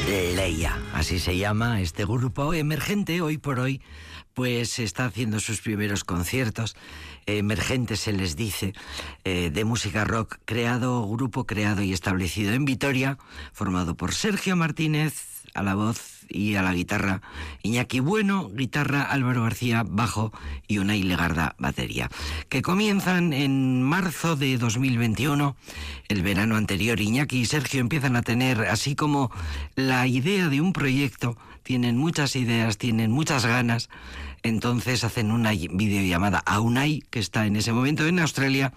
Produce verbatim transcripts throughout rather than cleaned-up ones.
Leia, así se llama este grupo emergente hoy por hoy, pues está haciendo sus primeros conciertos. Emergente se les dice, eh, de música rock, creado, grupo creado y establecido en Vitoria, formado por Sergio Martínez a la voz y a la guitarra, Iñaki Bueno, guitarra, Álvaro García, bajo y Unai Legarda, batería, que comienzan en marzo de dos mil veintiuno. El verano anterior, Iñaki y Sergio empiezan a tener así como la idea de un proyecto, tienen muchas ideas, tienen muchas ganas, entonces hacen una videollamada a Unai, que está en ese momento en Australia,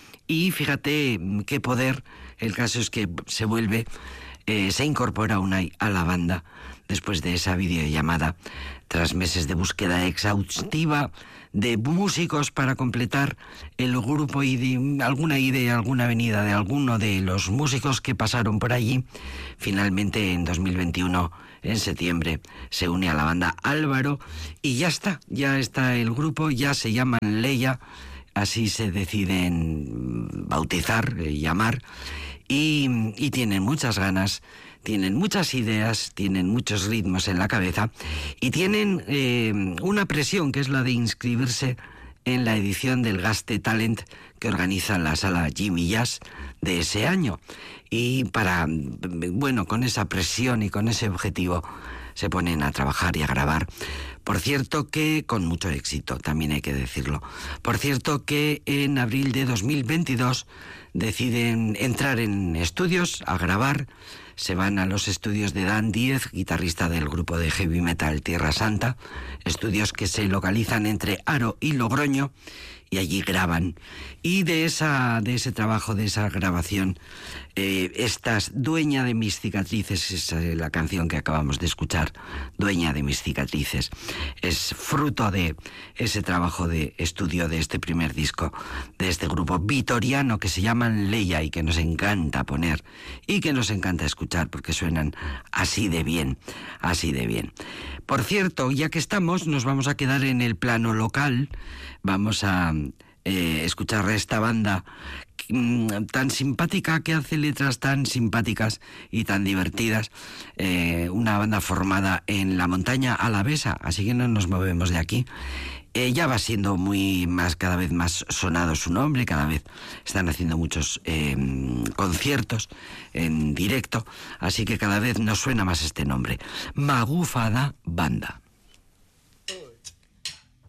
y fíjate qué poder. El caso es que se vuelve, eh, se incorpora Unai a la banda después de esa videollamada, tras meses de búsqueda exhaustiva de músicos para completar el grupo y de alguna idea, alguna venida de alguno de los músicos que pasaron por allí. Finalmente, en dos mil veintiuno, en septiembre, se une a la banda Álvaro y ya está, ya está el grupo, ya se llaman Leia, así se deciden bautizar, eh, llamar, y, y tienen muchas ganas, tienen muchas ideas, tienen muchos ritmos en la cabeza y tienen eh, una presión que es la de inscribirse en la edición del Gaste Talent que organiza la sala Jimmy Jazz de ese año. Y para, bueno, con esa presión y con ese objetivo se ponen a trabajar y a grabar. Por cierto que con mucho éxito, también hay que decirlo. Por cierto que en abril de dos mil veintidós deciden entrar en estudios a grabar. Se van a los estudios de Dan Díez, guitarrista del grupo de heavy metal Tierra Santa, estudios que se localizan entre Haro y Logroño, y allí graban. Y de esa de ese trabajo, de esa grabación, eh, estás Dueña de mis cicatrices, es la canción que acabamos de escuchar, Dueña de mis cicatrices. Es fruto de ese trabajo de estudio de este primer disco, de este grupo vitoriano que se llaman Leia y que nos encanta poner y que nos encanta escuchar porque suenan así de bien, así de bien. Por cierto, ya que estamos, nos vamos a quedar en el plano local. Vamos a eh, escuchar a esta banda mm, tan simpática, que hace letras tan simpáticas y tan divertidas. Eh, una banda formada en la montaña alavesa, así que no nos movemos de aquí. Eh, ya va siendo muy más, cada vez más sonado su nombre, cada vez están haciendo muchos eh, conciertos en directo, así que cada vez nos suena más este nombre. Magufada Banda.